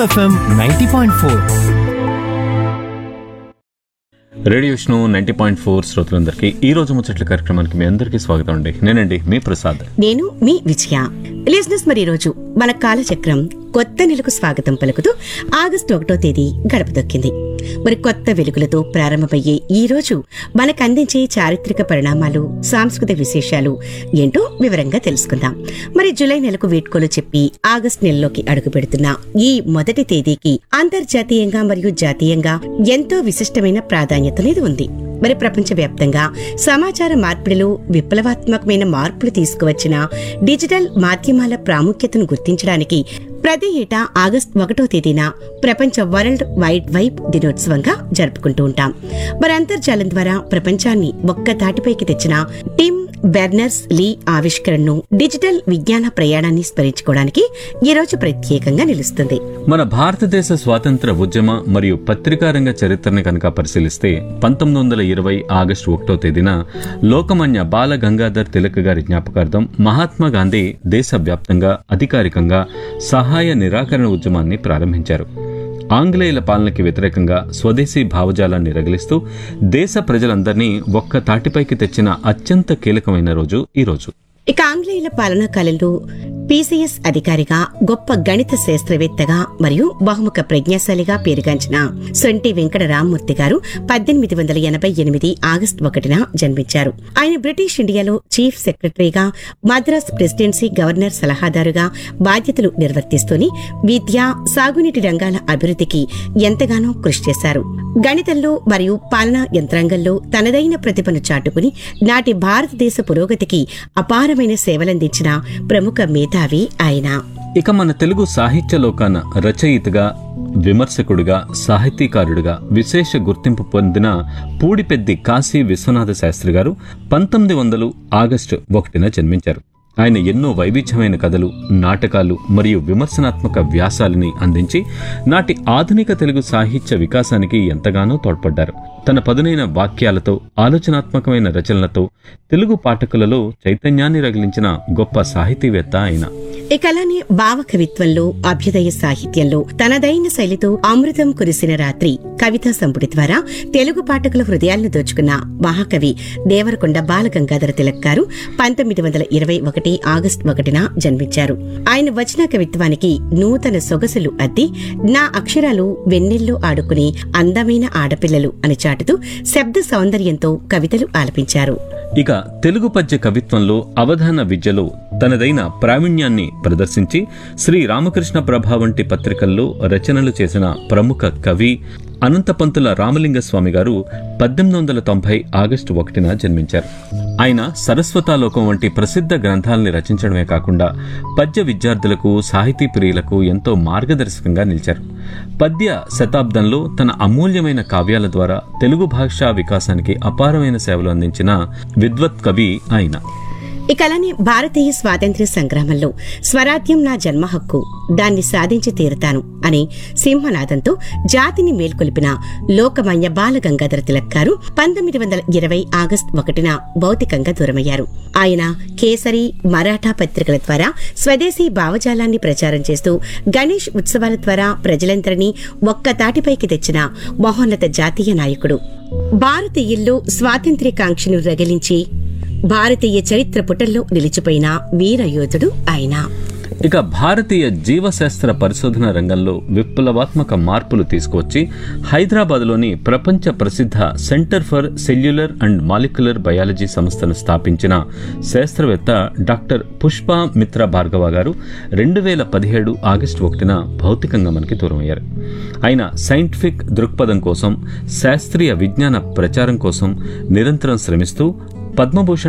FM 90.4. Radio Vishnu 90.4 శ్రోతలందరికీ ఈ రోజు ముచ్చట్ల కార్యక్రమానికి మీ అందరికీ స్వాగతం అండి. నేనండి మీ ప్రసాద్. నేను మీ విజయ. లిజనర్స్, మరి రోజు మన కాలచక్రం కొత్త నెలకు స్వాగతం పలుకుతూ ఆగస్టు 1వ తేదీ గడప దొక్కింది. మరి కొత్త వెలుగులతో ప్రారంభమయ్యే ఈ రోజు మనకు అందించే చారిత్రక పరిణామాలు, సాంస్కృతిక విశేషాలు ఏంటో వివరంగా తెలుసుకుందాం. మరి జూలై నెలకు వీడ్కోలు చెప్పి ఆగస్టు నెలలోకి అడుగు పెడుతున్న ఈ మొదటి తేదీకి అంతర్జాతీయంగా మరియు జాతీయంగా ఎంతో విశిష్టమైన ప్రాధాన్యత అనేది ఉంది. మరి ప్రపంచవ్యాప్తంగా సమాచార మార్పిడిలో విప్లవాత్మకమైన మార్పులు తీసుకువచ్చిన డిజిటల్ మాధ్యమాల ప్రాముఖ్యతను గుర్తించడానికి ప్రతి ఏటా ఆగస్టు 1వ తేదీన ప్రపంచ వరల్డ్ వైడ్ వెబ్ దినోత్సవంగా జరుపుకుంటూ ఉంటాం. మరి అంతర్జాలం ద్వారా ప్రపంచాన్ని ఒక్క తాటిపైకి తెచ్చిన టిమ్ బెర్నర్స్ లీ ఆవిష్కరణను, డిజిటల్ విజ్ఞాన ప్రయాణాన్ని స్మరించుకోవడానికి ఈ రోజు ప్రత్యేకంగా నిలుస్తుంది. మన భారతదేశ స్వాతంత్ర ఉద్యమ మరియు పత్రికారంగ చరిత్రని కనుక పరిశీలిస్తే 1920 ఆగస్టు 1వ తేదీన లోకమాన్య బాల గంగాధర్ తిలక్ గారి జ్ఞాపకార్థం మహాత్మా గాంధీ దేశవ్యాప్తంగా అధికారికంగా సహాయ నిరాకరణ ఉద్యమాన్ని ప్రారంభించారు. ఆంగ్లేయుల పాలనకి వ్యతిరేకంగా స్వదేశీ భావజాలాన్ని రగిలిస్తూ దేశ ప్రజలందరినీ ఒక్క తాటిపైకి తెచ్చిన అత్యంత కీలకమైన రోజు ఈ రోజు. ఇక ఆంగ్లేయుల పాలనా కాలంలో పీసీఎస్ అధికారిగా, గొప్ప గణిత శాస్త్రవేత్తగా మరియు బహుముఖ ప్రజ్ఞాశాలిగా పేరుగాంచిన సొంటి వెంకట రామ్మూర్తి గారు 1888 ఆగస్టు 1న జన్మించారు. ఆయన బ్రిటిష్ ఇండియాలో చీఫ్ సెక్రటరీగా, మద్రాస్ ప్రెసిడెన్సీ గవర్నర్ సలహాదారుగా బాధ్యతలు నిర్వర్తిస్తూని విద్య, సాగునీటి రంగాల అభివృద్ధికి ఎంతగానో కృషి చేశారు. గణితంలో మరియు పాలనా యంత్రాంగంలో తనదైన ప్రతిభను చాటుకుని నాటి భారతదేశ పురోగతికి అపారమైన సేవలందించిన ప్రముఖ మేధావి ఆయన. ఇక మన తెలుగు సాహిత్య లోకాన రచయితగా, విమర్శకుడిగా, సాహితీకారుడిగా విశేష గుర్తింపు పొందిన పూడిపెద్ది కాశీ విశ్వనాథ శాస్త్రి గారు 1900 ఆగస్టు 1న జన్మించారు. ఆయన ఎన్నో వైవిధ్యమైన కథలు, నాటకాలు మరియు విమర్శనాత్మక వ్యాసాలని అందించి నాటి ఆధునిక తెలుగు సాహిత్య వికాసానికి ఎంతగానో తోడ్పడ్డారు. తన పదునైన వాక్యాలతో, ఆలోచనాత్మకమైన రచనలతో తెలుగు పాఠకులలో చైతన్యాన్ని రగిలించిన గొప్ప సాహితీవేత్త ఆయన. ఇక అలానే భావకవిత్వంలో, అభ్యుదయ సాహిత్యంలో తనదైన శైలితో అమృతం కురిసిన రాత్రి కవితా సంపుటి ద్వారా తెలుగు పాఠకుల హృదయాలను దోచుకున్న మహాకవి దేవరకొండ బాలగంగాధర తిలక్ గారు 1921 ఆగస్టు 1న జన్మించారు. ఆయన వచన కవిత్వానికి నూతన సొగసులు అద్ది నా అక్షరాలు వెన్నెల్లో ఆడుకునే అందమైన ఆడపిల్లలు అని చాటుతూ శబ్ద సౌందర్యంతో కవితలు ఆలపించారు. ఇక తెలుగు పద్య కవిత్వంలో, అవధాన విద్యలో తనదైన ప్రావీణ్యాన్ని ప్రదర్శించి శ్రీ రామకృష్ణ ప్రభ వంటి పత్రికల్లో రచనలు చేసిన ప్రముఖ కవి అనంతపంతుల రామలింగస్వామి గారు 1890 ఆగస్టు 1న జన్మించారు. ఆయన సరస్వతాలోకం వంటి ప్రసిద్ధ గ్రంథాలని రచించడమే కాకుండా పద్య విద్యార్థులకు, సాహితీ ప్రియులకు ఎంతో మార్గదర్శకంగా నిలిచారు. పద్య శతాబ్దంలో తన అమూల్యమైన కావ్యాల ద్వారా తెలుగు భాషా వికాసానికి అపారమైన సేవలు అందించిన విద్వత్ కవి ఆయన. ఇక అలానే భారతీయ స్వాతంత్ర్య సంగ్రామంలో స్వరాజ్యం నా జన్మ హక్కు, దాన్ని సాధించి తీరుతాను అనే సింహనాదంతో జాతిని మేల్కొల్పిన లోకమాన్య బాల గంగాధర తిలక్ గారు 1920 ఆగస్టు 1న భౌతికంగా దూరమయ్యారు. ఆయన కేసరి, మరాఠా పత్రికల ద్వారా స్వదేశీ భావజాలాన్ని ప్రచారం చేస్తూ గణేష్ ఉత్సవాల ద్వారా ప్రజలందరినీ ఒక్క తాటిపైకి తెచ్చిన మహోన్నత జాతీయ నాయకుడు. భారతీయుల్లో స్వాతంత్ర్యకాంక్షను రగిలించి భారతీయ చరిత్ర పుటల్లో నిలిచిపోయిన వీరయోధుడు ఆయన. ఇక భారతీయ జీవశాస్త్ర పరిశోధన రంగంలో విప్లవాత్మక మార్పులు తీసుకువచ్చి హైదరాబాద్లోని ప్రపంచ ప్రసిద్ధ centre for cellular and molecular biology సంస్థను స్థాపించిన శాస్త్రవేత్త డాక్టర్ పుష్ప మిత్ర భార్గవ గారు 2017 ఆగస్టు 1న భౌతికంగా మనకి దూరమయ్యారు. ఆయన సైంటిఫిక్ దృక్పథం కోసం, శాస్త్రీయ విజ్ఞాన ప్రచారం కోసం నిరంతరం శ్రమిస్తూ పద్మభూషణ్